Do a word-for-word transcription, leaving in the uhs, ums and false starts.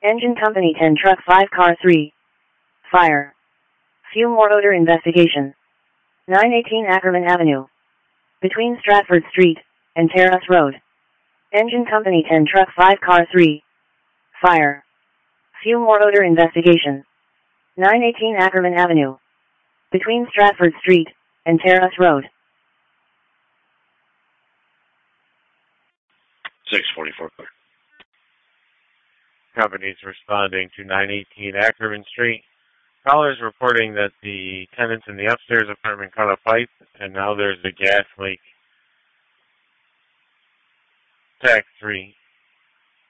Engine Company ten Truck five Car three. Fire. Fume or odor investigation. nine eighteen Ackerman Avenue. Between Stratford Street and Terrace Road. Engine Company ten Truck five Car three. Fire. Fume or odor investigation. nine eighteen Ackerman Avenue. Between Stratford Street and Terrace Road. six forty-four. Companies responding to nine eighteen Ackerman Street. Callers reporting that the tenants in the upstairs apartment caught a pipe and now there's a gas leak. Tac three.